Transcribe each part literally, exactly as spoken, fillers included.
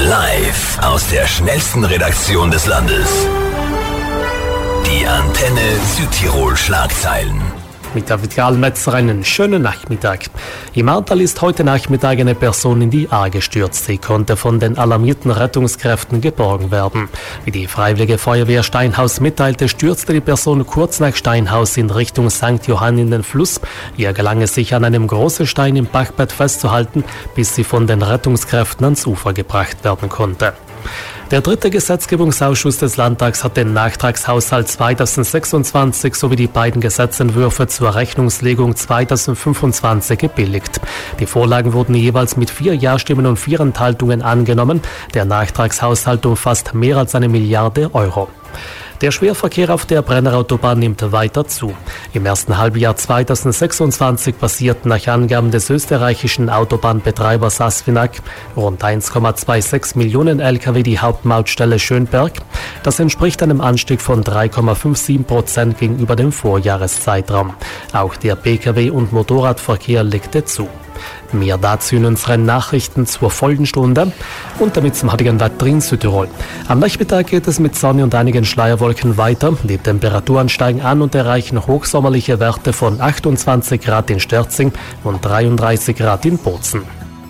Live aus der schnellsten Redaktion des Landes. Die Antenne Südtirol Schlagzeilen. Mit David Metzer einen schönen Nachmittag. Im Ahrtal ist heute Nachmittag eine Person in die Ahr gestürzt. Sie konnte von den alarmierten Rettungskräften geborgen werden. Wie die Freiwillige Feuerwehr Steinhaus mitteilte, stürzte die Person kurz nach Steinhaus in Richtung Sankt Johann in den Fluss. Ihr gelang es, sich an einem großen Stein im Bachbett festzuhalten, bis sie von den Rettungskräften ans Ufer gebracht werden konnte. Der dritte Gesetzgebungsausschuss des Landtags hat den Nachtragshaushalt zweitausendsechsundzwanzig sowie die beiden Gesetzentwürfe zur Rechnungslegung zweitausendfünfundzwanzig gebilligt. Die Vorlagen wurden jeweils mit vier Ja-Stimmen und vier Enthaltungen angenommen. Der Nachtragshaushalt umfasst mehr als eine Milliarde Euro. Der Schwerverkehr auf der Brennerautobahn nimmt weiter zu. Im ersten Halbjahr zweitausendsechsundzwanzig passierten nach Angaben des österreichischen Autobahnbetreibers Asfinag rund eins Komma sechsundzwanzig Millionen L K W die Hauptmautstelle Schönberg. Das entspricht einem Anstieg von drei Komma siebenundfünfzig Prozent gegenüber dem Vorjahreszeitraum. Auch der Pkw- und Motorradverkehr legte zu. Mehr dazu in unseren Nachrichten zur vollen Stunde und damit zum heutigen Wetter in Südtirol. Am Nachmittag geht es mit Sonne und einigen Schleierwolken weiter. Die Temperaturen steigen an und erreichen hochsommerliche Werte von achtundzwanzig Grad in Sterzing und dreiunddreißig Grad in Bozen.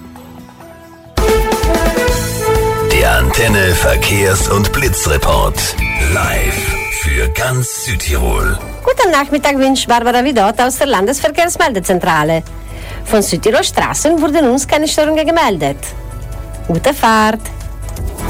Der Antenne Verkehrs- und Blitzreport. Live für ganz Südtirol. Guten Nachmittag wünscht Barbara Vidot aus der Landesverkehrsmeldezentrale. Von Südtirol Straßen wurden uns keine Störungen gemeldet. Gute Fahrt!